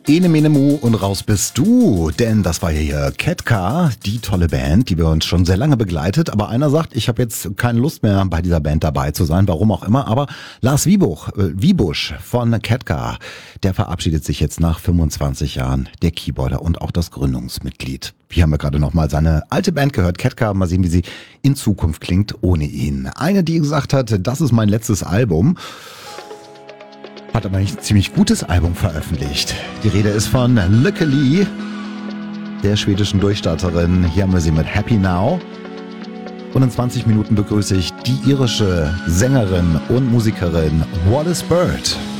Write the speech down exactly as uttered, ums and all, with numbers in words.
Ene mene mu und raus bist du, denn das war hier Ketka, die tolle Band, die wir uns schon sehr lange begleitet, aber einer sagt, ich habe jetzt keine Lust mehr bei dieser Band dabei zu sein, warum auch immer, aber Lars Wiebuch, äh, Wiebusch von Ketka, der verabschiedet sich jetzt nach fünfundzwanzig Jahren, der Keyboarder und auch das Gründungsmitglied. Hier haben wir gerade nochmal seine alte Band gehört, Ketka, mal sehen, wie sie in Zukunft klingt ohne ihn. Eine, die gesagt hat, das ist mein letztes Album, hat aber ein ziemlich gutes Album veröffentlicht. Die Rede ist von Lykke Li, der schwedischen Durchstarterin. Hier haben wir sie mit Happy Now. Und in zwanzig Minuten begrüße ich die irische Sängerin und Musikerin Wallis Bird.